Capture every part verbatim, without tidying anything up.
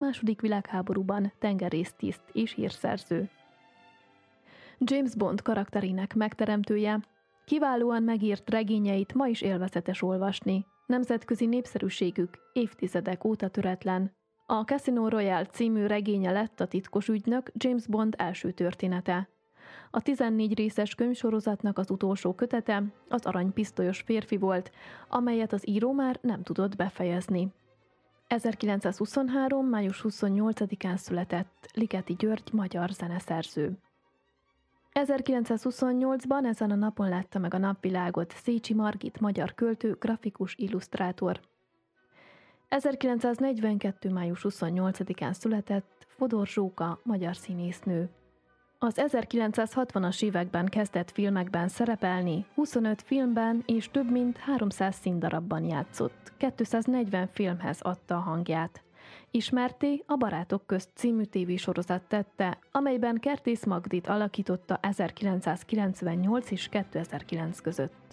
második világháborúban tengerésztiszt és hírszerző. James Bond karakterének megteremtője, kiválóan megírt regényeit ma is élvezetes olvasni, nemzetközi népszerűségük évtizedek óta töretlen. A Casino Royale című regénye lett a titkos ügynök James Bond első története. A tizennégy részes könyvsorozatnak az utolsó kötete az aranypisztolyos férfi volt, amelyet az író már nem tudott befejezni. ezerkilencszázhuszonhárom. május huszonnyolcadikán született Ligeti György magyar zeneszerző. ezerkilencszázhuszonnyolcban ezen a napon látta meg a napvilágot Szécsi Margit magyar költő, grafikus, illusztrátor. ezerkilencszáznegyvenkettő. május huszonnyolcadikán született Fodor Zsóka magyar színésznő. Az ezerkilencszázhatvanas években kezdett filmekben szerepelni, huszonöt filmben és több mint háromszáz színdarabban játszott, kétszáznegyven filmhez adta a hangját. Ismertté a Barátok közt című tévésorozat tette, amelyben Kertész Magdit alakította ezerkilencszázkilencvennyolc és kétezer-kilenc között.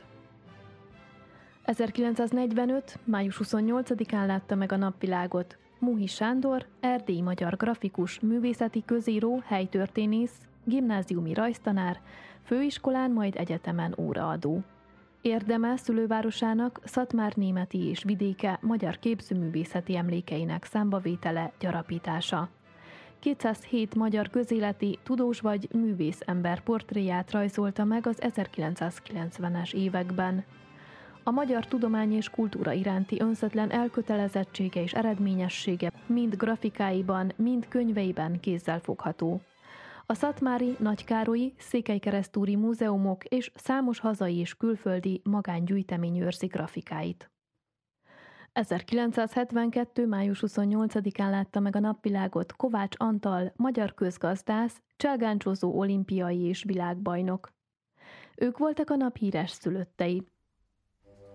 ezerkilencszáznegyvenöt. május huszonnyolcadikán látta meg a napvilágot Múhi Sándor, erdélyi magyar grafikus, művészeti közíró, helytörténész, gimnáziumi rajztanár, főiskolán, majd egyetemen óraadó. Érdeme szülővárosának, Szatmár-Németi és vidéke magyar képzőművészeti emlékeinek számbavétele, gyarapítása. kétszázhét magyar közéleti, tudós vagy művész ember portréját rajzolta meg az ezerkilencszázkilencvenes években. A magyar tudomány és kultúra iránti önzetlen elkötelezettsége és eredményessége mind grafikáiban, mind könyveiben kézzelfogható. A szatmári, nagykárolyi, székelykeresztúri múzeumok és számos hazai és külföldi magángyűjtemény őrzi grafikáit. ezerkilencszázhetvenkettő. május huszonnyolcadikán látta meg a napvilágot Kovács Antal, magyar közgazdász, cselgáncsozó olimpiai és világbajnok. Ők voltak a nap híres szülöttei.